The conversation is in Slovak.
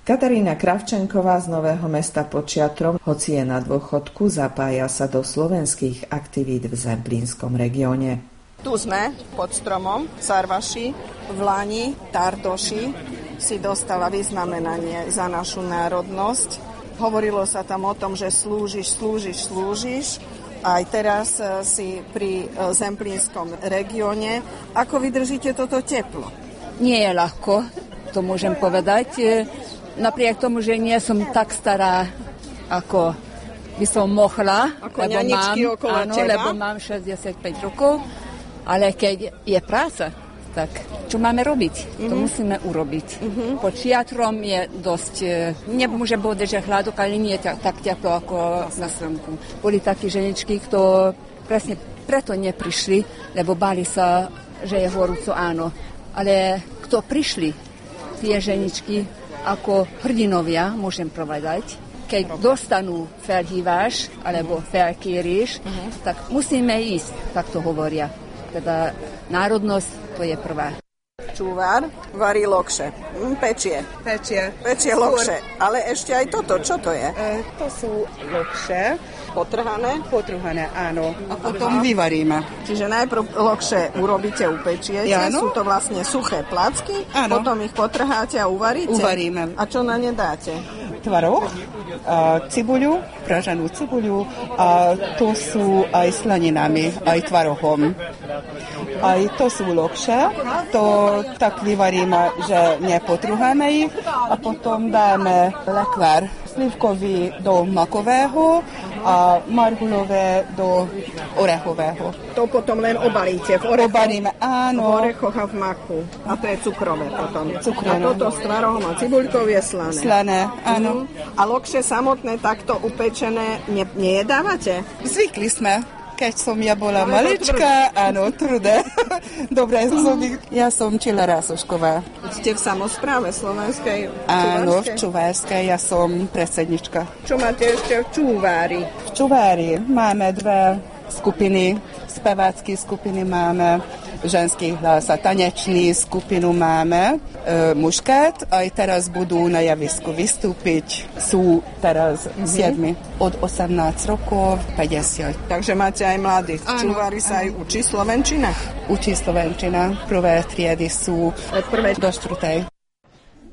Katarína Kravčenková z Nového Mesta pod Šiatrom, hoci je na dôchodku, zapája sa do slovenských aktivít v zemplínskom regióne. Tu sme pod stromom Sarvaši, v Lani, Tardoši si dostala vyznamenanie za našu národnosť. Hovorilo sa tam o tom, že slúžiš. Aj teraz si pri zemplínskom regióne. Ako vydržíte toto teplo? Nie je ľahko, to môžem povedať. Napriek tomu, že nie som tak stará, ako by som mohla, ako ňaničky okolo teba. Lebo mám 65 rokov, ale keď je práca, tak čo máme robiť? To musíme urobiť. Pod Šiatrom je dosť, nemôžem povedať, že hladok, ale nie je tak teplo ako na slnku. Boli takí ženičky, kto presne preto neprišli, lebo báli sa, že je horúco, áno. Ale kto prišli, tie ženičky, ako hrdinovia, môžem povedať, keď dostanú felhíváš alebo felkérés, tak musíme ísť, tak to hovoria. Teda národnosť, to je prvá. Čúvar varí lokše, pečie lokše, ale ešte aj toto, čo to je? To sú lokše. Potrhané, áno. A potom vyvaríme. Čiže najprv lokše urobíte, upečiete, sú to vlastne suché placky, potom ich potrháte a uvaríte? Uvaríme. A čo na ne dáte? Tvaroh, cibuľu, pražanú cibuľu a to sú aj slaninami, aj tvarohom. Aj to sú lokše, to tak vyvaríme, že nepotruháme ich a potom dáme lekvár slivkový do makového a marhulové do orechového. To potom len obalíte v orechoch a v maku. A to je cukrové potom. A toto s tvarohom a cibuľkou je slané. Slané, áno. A lokše samotné takto upečené nejedávate? Zvykli sme. Keď som ja bola malička, áno, trudé. Dobre, ja som Čila Rásošková. Ste v samospráve slovenskej? Áno, v Čuvárskej, ja som predsednička. Čo máte ešte v Čúvári? V Čúvári máme dve skupiny, spevácké skupiny máme, ženský hlas a tanečný skupinu máme, mužkát, aj teraz budú na javisku vystúpiť, sú teraz 7 od 18 rokov 50. Takže máte aj mladých. V Čúvári sa aj učí slovenčina? Učí slovenčina, prvé triedy sú od 1. do 4.